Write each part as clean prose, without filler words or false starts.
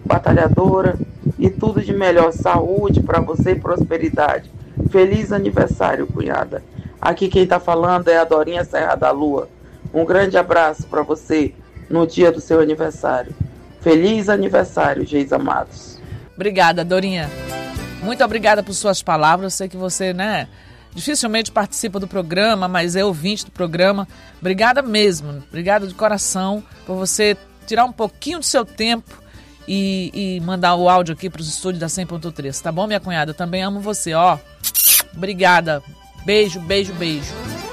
batalhadora e tudo de melhor, saúde para você e prosperidade. Feliz aniversário, cunhada. Aqui quem está falando é a Dorinha Serra da Lua. Um grande abraço para você no dia do seu aniversário. Feliz aniversário, Geisa Matos. Obrigada, Dorinha. Muito obrigada por suas palavras. Eu sei que você, dificilmente participa do programa, mas é ouvinte do programa. Obrigada mesmo. Obrigada de coração por você tirar um pouquinho do seu tempo e mandar o áudio aqui para os estúdios da 100.3. Tá bom, minha cunhada? Eu também amo você, ó. Obrigada. Beijo, beijo, beijo.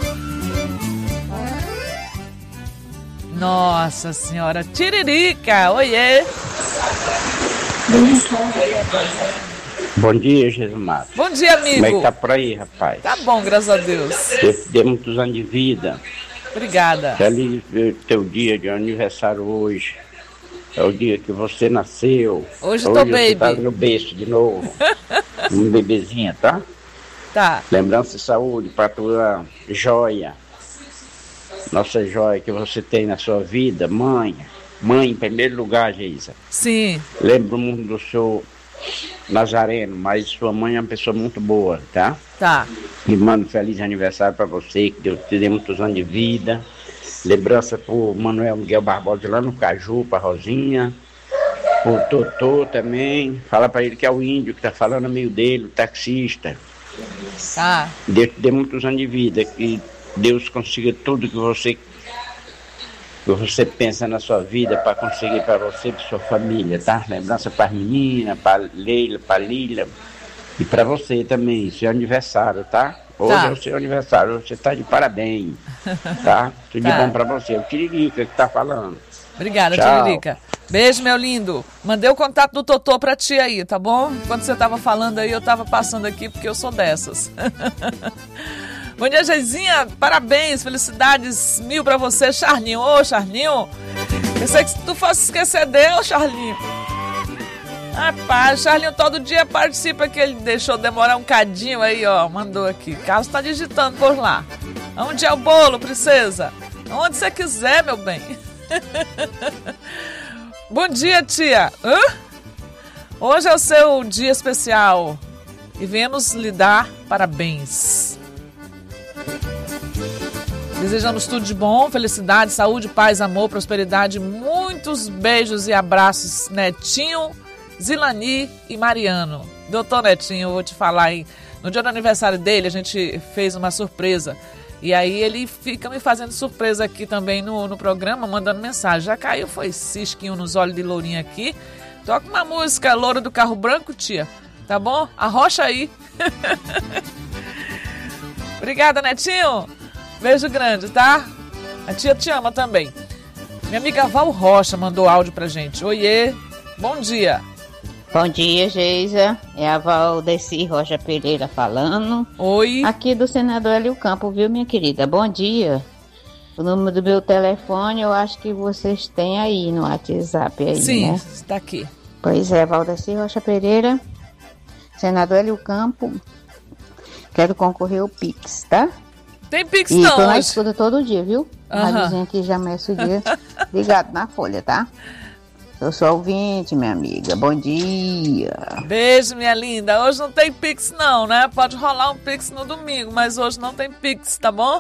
Nossa Senhora. Tiririca, oiê. Bom dia, Jesus Matos. Bom dia, amigo. Como é que tá por aí, rapaz? Tá bom, graças a Deus. Deus te dê muitos anos de vida. Obrigada. Feliz teu dia de aniversário hoje. É o dia que você nasceu. Hoje eu tô baby. Você tá no berço de novo. Um bebezinha, tá? Tá. Lembrança e saúde para tua joia. Nossa joia que você tem na sua vida, mãe. Mãe em primeiro lugar, Geisa. Sim. Lembro muito do seu Nazareno, mas sua mãe é uma pessoa muito boa, tá? Tá. E mando feliz aniversário para você, que Deus te dê muitos anos de vida. Lembrança pro Manuel Miguel Barbosa lá no Caju, pra Rosinha. Pro Totô também. Fala para ele que é o índio que tá falando amigo dele, o taxista. Tá. Deus te dê muitos anos de vida, que Deus consiga tudo que você pensa na sua vida para conseguir para você e para sua família, tá? Lembrança para as meninas, para Leila, para Lília e para você também, seu aniversário, tá? Hoje é o seu aniversário, você tá de parabéns, tá? Tudo de bom para você. O Tiririca que tá falando. Obrigada, tchau. Tiririca. Beijo, meu lindo. Mandei o contato do Totô pra ti aí, tá bom? Quando você tava falando aí, eu tava passando aqui porque eu sou dessas. Bom dia, Geizinha. Parabéns, felicidades mil pra você, Charlinho. Ô, Charlinho, pensei que tu fosse esquecer dele, Charlinho. Rapaz, Charlinho todo dia participa, que ele deixou demorar um cadinho aí, ó. Mandou aqui. Carlos tá digitando por lá. Onde é o bolo, princesa? Onde você quiser, meu bem. Bom dia, tia. Hã? Hoje é o seu dia especial e viemos lhe dar parabéns. Desejamos tudo de bom, felicidade, saúde, paz, amor, prosperidade, muitos beijos e abraços, Netinho, Zilani e Mariano. Doutor Netinho, eu vou te falar aí, no dia do aniversário dele a gente fez uma surpresa. E aí ele fica me fazendo surpresa aqui também no programa, mandando mensagem. Já caiu, foi cisquinho nos olhos de lourinha aqui. Toca uma música, Loura do Carro Branco, tia. Tá bom? Arrocha aí. Obrigada, Netinho. Beijo grande, tá? A tia te ama também. Minha amiga Val Rocha mandou áudio pra gente. Oiê, bom dia. Bom dia, Geisa. É a Valdeci Rocha Pereira falando. Oi. Aqui do senador Hélio Campo, viu, minha querida? Bom dia. O número do meu telefone eu acho que vocês têm aí no WhatsApp aí, sim, né? Sim, está aqui. Pois é, Valdeci Rocha Pereira, senador Hélio Campo. Quero concorrer ao Pix, tá? Tem Pix e não. E tô na escuta todo dia, viu? Aham. Mas que já ameaça o dia ligado na folha, tá? Eu sou ouvinte, minha amiga. Bom dia. Beijo, minha linda. Hoje não tem Pix não, né? Pode rolar um Pix no domingo, mas hoje não tem Pix, tá bom?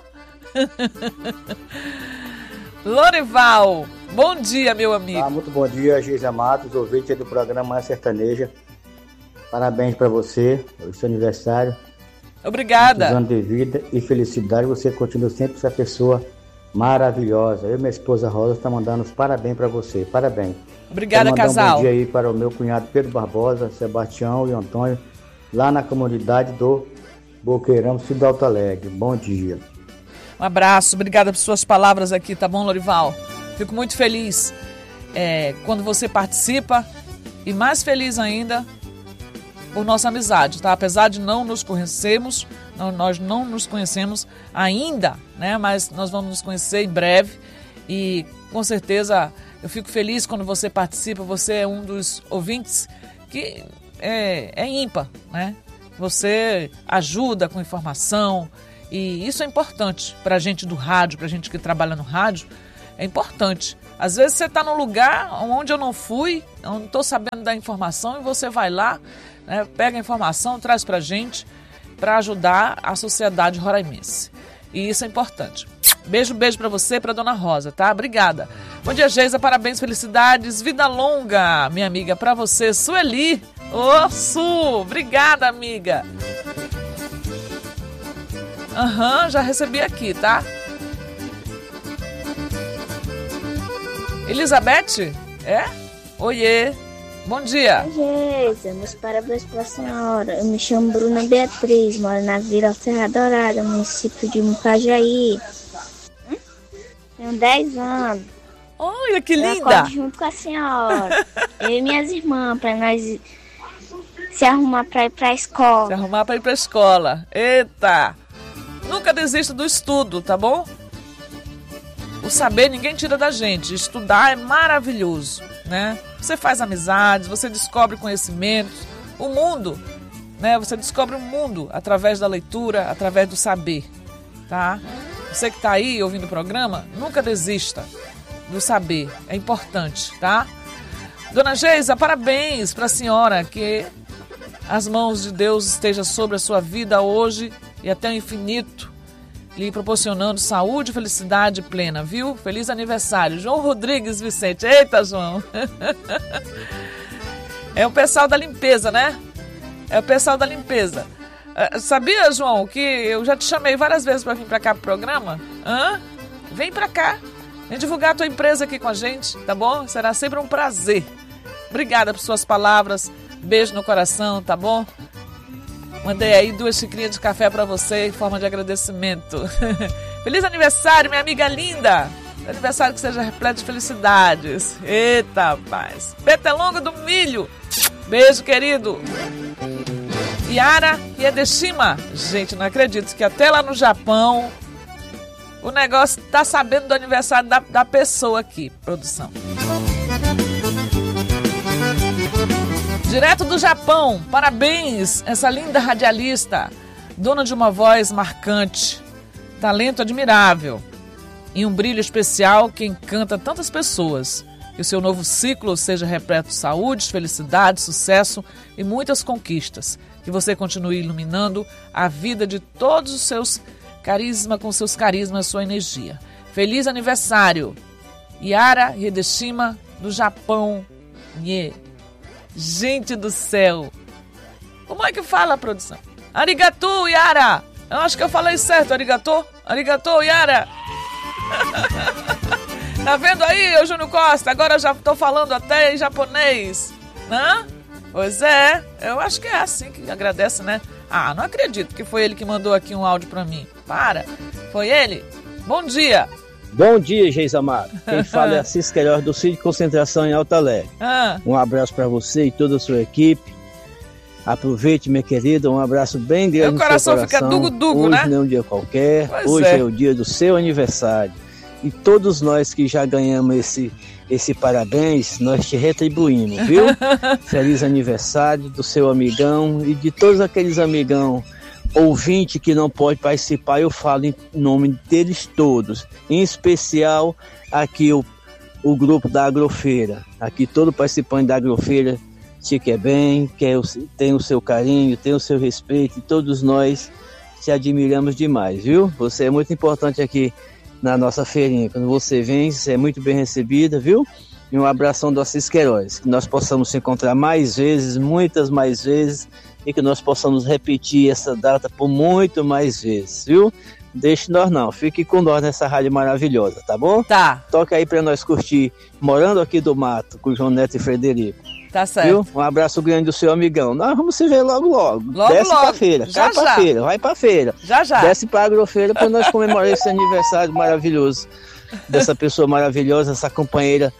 Lorival, bom dia, meu amigo. Muito bom dia, Geisa Matos, ouvinte do programa Mais Sertaneja. Parabéns para você, o seu aniversário. Obrigada. Muitos anos de vida e felicidade. Você continua sempre essa pessoa maravilhosa. Eu e minha esposa Rosa estamos mandando os parabéns para você. Parabéns. Obrigada, casal. Um bom dia aí para o meu cunhado Pedro Barbosa, Sebastião e Antônio, lá na comunidade do Boqueirão, Cidade Alto Alegre. Bom dia. Um abraço, obrigada por suas palavras aqui, tá bom, Lorival? Fico muito feliz quando você participa e mais feliz ainda por nossa amizade, tá? Apesar de não nos conhecermos, nós não nos conhecemos ainda, né? Mas nós vamos nos conhecer em breve e com certeza eu fico feliz quando você participa. Você é um dos ouvintes que é ímpar, né? Você ajuda com informação e isso é importante para a gente do rádio, para a gente que trabalha no rádio. É importante Às vezes você está num lugar onde eu não fui, eu não estou sabendo da informação, e você vai lá, né, pega a informação, traz pra gente, para ajudar a sociedade roraimense. E isso é importante. Beijo pra você, pra Dona Rosa, tá? Obrigada. Bom dia, Geisa, parabéns, felicidades, vida longa, minha amiga, pra você, Sueli. Ô, Su, obrigada, amiga. Já recebi aqui, tá? Elizabeth? É? Oiê. Bom dia. Geisa, meus parabéns pra senhora. Eu me chamo Bruna Beatriz, moro na Vila Serra Dourada, município de Mucajaí. Tenho 10 anos. Olha que linda. Eu acordo junto com a senhora. Eu e minhas irmãs, pra nós se arrumar pra ir pra escola. Se arrumar pra ir pra escola. Eita. Nunca desista do estudo, tá bom? O saber ninguém tira da gente. Estudar é maravilhoso, né? Você faz amizades, você descobre conhecimentos. O mundo, né? Você descobre o mundo através da leitura, através do saber, tá? Você que tá aí ouvindo o programa, nunca desista do saber. É importante, tá? Dona Geisa, parabéns pra senhora. Que as mãos de Deus estejam sobre a sua vida hoje e até o infinito, lhe proporcionando saúde e felicidade plena, viu? Feliz aniversário. João Rodrigues Vicente. Eita, João. É o pessoal da limpeza, né? É o pessoal da limpeza. Sabia, João, que eu já te chamei várias vezes para vir para cá pro programa? Vem para cá. Vem divulgar a tua empresa aqui com a gente, tá bom? Será sempre um prazer. Obrigada por suas palavras. Beijo no coração, tá bom? Mandei aí 2 xicrinhas de café pra você em forma de agradecimento. Feliz aniversário, minha amiga linda. Aniversário que seja repleto de felicidades. Eita, paz. Petelongo do milho. Beijo, querido. Yara Hiedeshima. Gente, não acredito que até lá no Japão o negócio tá sabendo do aniversário da pessoa aqui, produção. Direto do Japão, parabéns, essa linda radialista, dona de uma voz marcante, talento admirável e um brilho especial que encanta tantas pessoas. Que o seu novo ciclo seja repleto de saúde, felicidade, sucesso e muitas conquistas. Que você continue iluminando a vida de todos os seus carismas, com seus carismas, sua energia. Feliz aniversário, Yara Hiedeshima, do Japão. Gente do céu. Como é que fala, produção? Arigatou, Yara. Eu acho que eu falei certo, arigatou. Arigatou, Yara. Tá vendo aí, Júnior Costa? Agora eu já tô falando até em japonês. Hã? Pois é, eu acho que é assim que agradece, né? Ah, não acredito que foi ele que mandou aqui um áudio pra mim. Para. Foi ele? Bom dia. Bom dia, Geisa Amado. Quem fala é a Cis Queiroz do Sítio de Concentração em Alto Alegre. Um abraço para você e toda a sua equipe. Aproveite, minha querida, um abraço bem grande no seu coração. Meu coração fica dugo-dugo, né? Hoje não é um dia qualquer, hoje é o dia do seu aniversário. E todos nós que já ganhamos esse parabéns, nós te retribuímos, viu? Feliz aniversário do seu amigão e de todos aqueles amigão ouvinte que não pode participar, eu falo em nome deles todos, em especial aqui o grupo da Agrofeira, aqui todo participante da Agrofeira te quer bem, tem o seu carinho, tem o seu respeito, e todos nós te admiramos demais, viu? Você é muito importante aqui na nossa feirinha, quando você vem, você é muito bem recebida, viu? E um abração do Assis Queiroz, que nós possamos se encontrar mais vezes, muitas mais vezes, e que nós possamos repetir essa data por muito mais vezes, viu? Deixe nós não, fique com nós nessa rádio maravilhosa, tá bom? Tá. Toca aí pra nós curtir Morando Aqui do Mato, com João Neto e Frederico. Tá certo. Viu? Um abraço grande do seu amigão. Nós vamos se ver logo. Desce pra feira, já, pra feira, vai pra feira. Já. Desce pra Agrofeira pra nós comemorar esse aniversário maravilhoso dessa pessoa maravilhosa, essa companheira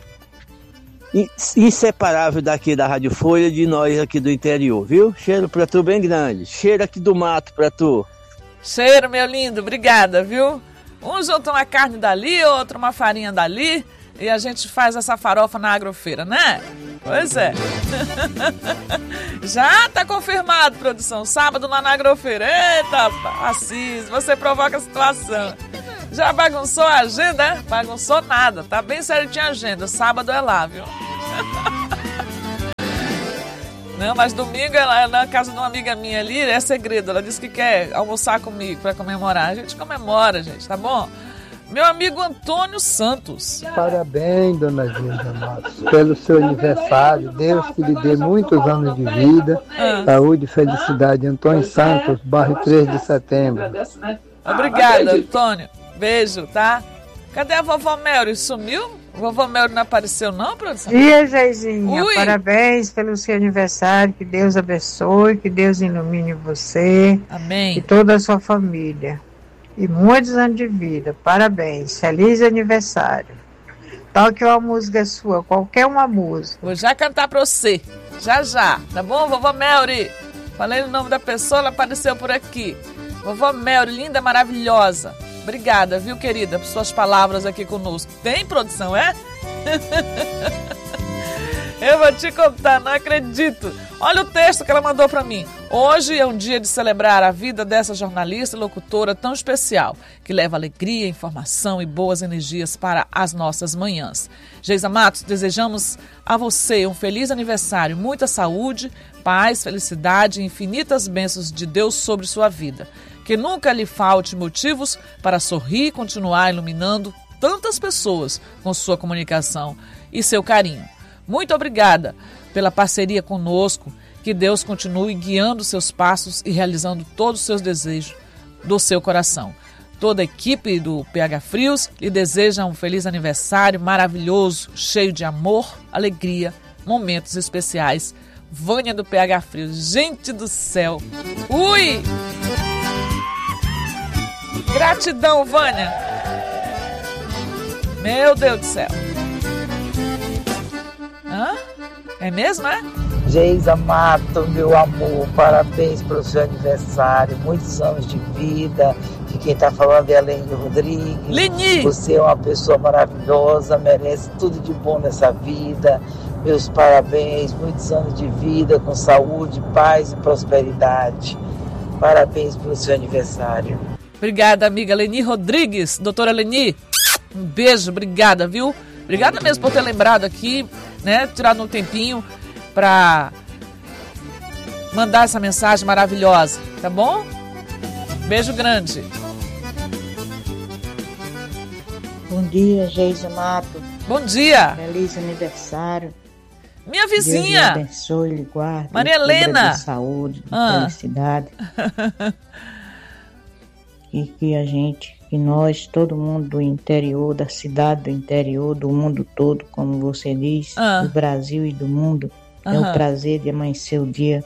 inseparável daqui da Rádio Folha, de nós aqui do interior, viu? Cheiro pra tu bem grande, cheiro aqui do mato pra tu. Cheiro, meu lindo, obrigada, viu? Um junta uma carne dali, outro uma farinha dali, e a gente faz essa farofa na Agrofeira, né? Pois é. Já tá confirmado, produção, sábado lá na Agrofeira. Eita, Assis, você provoca a situação. Já bagunçou a agenda? Bagunçou nada, tá bem certinho a agenda. Sábado é lá, viu? Não, mas domingo ela na casa de uma amiga minha ali, é segredo. Ela disse que quer almoçar comigo para comemorar. A gente comemora, gente, tá bom? Meu amigo Antônio Santos. Parabéns, dona Geisa Matos, pelo seu aniversário. Deus que lhe dê muitos anos de vida, saúde e felicidade. Antônio Santos, bairro 3 de Setembro. Obrigada, Antônio. Beijo, tá? Cadê a vovó Melry? Sumiu? A vovó Melry não apareceu não, produção? Dia, Geizinha. Parabéns pelo seu aniversário. Que Deus abençoe, que Deus ilumine você. Amém. E toda a sua família. E muitos anos de vida. Parabéns. Feliz aniversário. Toque uma música sua, qualquer uma música. Vou já cantar pra você. Já. Tá bom, vovó Melry? Falei o nome da pessoa, ela apareceu por aqui. Vovó Melry, linda, maravilhosa. Obrigada, viu, querida, por suas palavras aqui conosco. Tem produção, é? Eu vou te contar, não acredito. Olha o texto que ela mandou para mim. Hoje é um dia de celebrar a vida dessa jornalista e locutora tão especial, que leva alegria, informação e boas energias para as nossas manhãs. Geisa Matos, desejamos a você um feliz aniversário, muita saúde, paz, felicidade e infinitas bênçãos de Deus sobre sua vida. Que nunca lhe falte motivos para sorrir e continuar iluminando tantas pessoas com sua comunicação e seu carinho. Muito obrigada pela parceria conosco. Que Deus continue guiando seus passos e realizando todos os seus desejos do seu coração. Toda a equipe do PH Frios lhe deseja um feliz aniversário maravilhoso, cheio de amor, alegria, momentos especiais. Vânia do PH Frios. Gente do céu! Ui! Gratidão, Vânia! Meu Deus do céu! Hã? É mesmo, é? Geisa Mato, meu amor, parabéns pelo seu aniversário, muitos anos de vida. Que quem está falando é a Leni Rodrigues. Leni! Você é uma pessoa maravilhosa, merece tudo de bom nessa vida. Meus parabéns, muitos anos de vida, com saúde, paz e prosperidade. Parabéns pelo seu aniversário. Obrigada, amiga Leni Rodrigues. Doutora Leni, um beijo, obrigada, viu? Obrigada mesmo por ter lembrado aqui, né? Tirado um tempinho para mandar essa mensagem maravilhosa, tá bom? Beijo grande. Bom dia, Geisa Mato. Bom dia. Feliz aniversário. Minha vizinha. Deus lhe abençoe, lhe guarde. Maria Helena. De saúde, de felicidade. E que nós, todo mundo do interior, da cidade do interior, do mundo todo, como você diz, do Brasil e do mundo, é o prazer de amanhecer o dia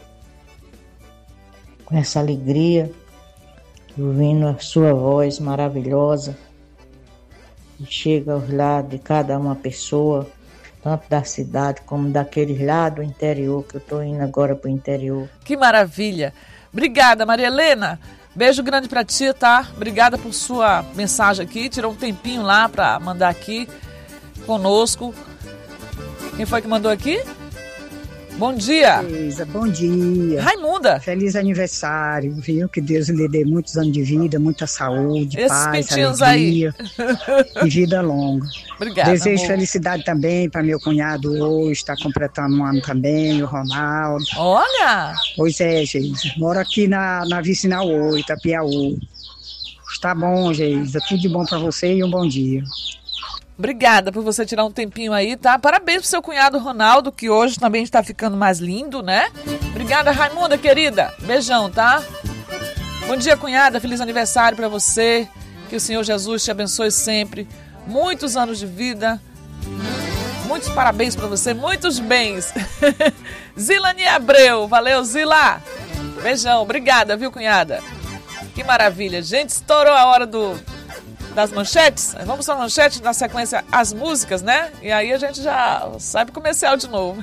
com essa alegria, ouvindo a sua voz maravilhosa, que chega aos lados de cada uma pessoa, tanto da cidade como daqueles lá do interior, que eu estou indo agora para o interior. Que maravilha! Obrigada, Maria Helena. Beijo grande pra ti, tá? Obrigada por sua mensagem aqui. Tirou um tempinho lá pra mandar aqui conosco. Quem foi que mandou aqui? Bom dia. Beleza, bom dia. Raimunda. Feliz aniversário, viu? Que Deus lhe dê muitos anos de vida, muita saúde, esses paz, pintinhos alegria aí. e vida longa. Obrigada, Desejo amor. felicidade também para meu cunhado hoje, está completando um ano também, o Ronaldo. Olha! Pois é, Geisa. Moro aqui na Vicinal 8, Piauí. Está bom, Geisa. Tudo de bom para você e um bom dia. Obrigada por você tirar um tempinho aí, tá? Parabéns pro seu cunhado Ronaldo, que hoje também está ficando mais lindo, né? Obrigada, Raimunda, querida. Beijão, tá? Bom dia, cunhada. Feliz aniversário pra você. Que o Senhor Jesus te abençoe sempre. Muitos anos de vida. Muitos parabéns pra você. Muitos bens. Zilani Abreu. Valeu, Zila. Beijão. Obrigada, viu, cunhada? Que maravilha. Gente, estourou a hora das manchetes. Vamos para a manchete, na sequência as músicas, né? E aí a gente já sai pro comercial de novo.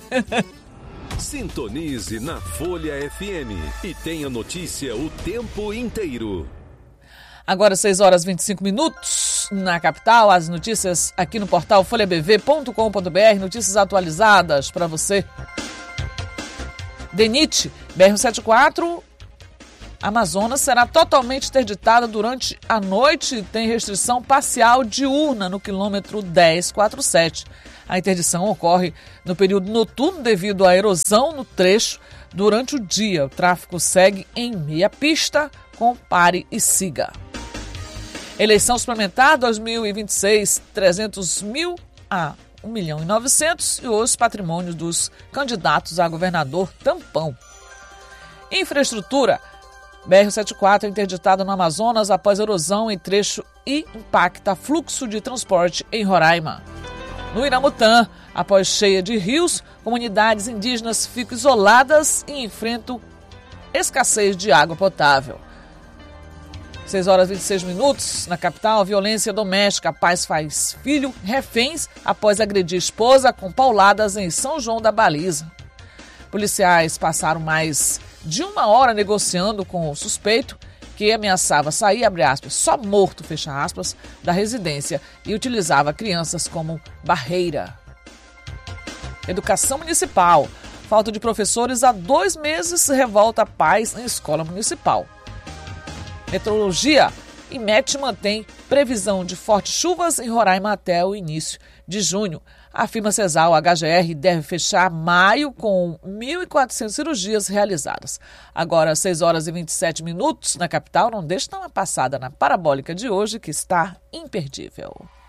Sintonize na Folha FM e tenha notícia o tempo inteiro. Agora 6 horas e 25 minutos na capital, as notícias aqui no portal folhabv.com.br, notícias atualizadas para você. DENIT, BR-174, Amazonas será totalmente interditada durante a noite e tem restrição parcial diurna no quilômetro 1047. A interdição ocorre no período noturno devido à erosão no trecho. Durante o dia, o tráfego segue em meia pista com pare e siga. Eleição suplementar 2026, 300 mil a 1.900.000 e os patrimônios dos candidatos a governador tampão. Infraestrutura. BR-174 é interditada no Amazonas após erosão em trecho e impacta fluxo de transporte em Roraima. No Iramutã, após cheia de rios, comunidades indígenas ficam isoladas e enfrentam escassez de água potável. 6h26 na capital, violência doméstica. Pais faz filho reféns após agredir esposa com pauladas em São João da Baliza. Policiais passaram mais de 1 hora negociando com o suspeito que ameaçava sair, abre aspas, só morto, fecha aspas, da residência e utilizava crianças como barreira. Educação municipal. Falta de professores há 2 meses revolta pais em escola municipal. Meteorologia. IMET mantém previsão de fortes chuvas em Roraima até o início de junho. Afirma CESAL, a HGR deve fechar maio com 1.400 cirurgias realizadas. Agora, 6h27 na capital. Não deixe dar uma passada na parabólica de hoje, que está imperdível.